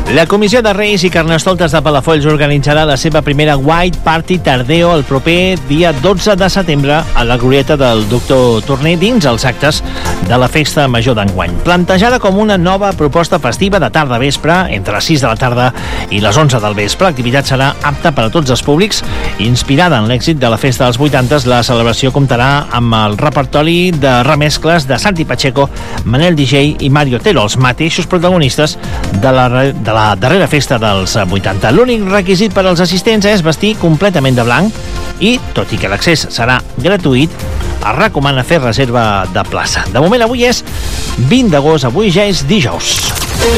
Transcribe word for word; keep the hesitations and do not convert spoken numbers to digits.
La Comissió de Reis i Carnestoltes de Palafolls organitzarà la seva primera White Party Tardeo el proper dia dotze de setembre a la glorieta del Doctor Torner dins els actes de la Festa Major d'enguany. Plantejada com una nova proposta festiva de tarda-vespre, entre les sis de la tarda i les onze del vespre, l'activitat serà apta per a tots els públics. Inspirada en l'èxit de la Festa dels vuitantes, la celebració comptarà amb el repertori de remescles de Santi Pacheco, Manel D J i Mario Otero, els mateixos protagonistes de la, de la la darrera festa dels vuitanta. L'únic requisit per als assistents és vestir completament de blanc i, tot i que l'accés serà gratuït, es recomana fer reserva de plaça. De moment avui és vint d'agost, avui ja és dijous.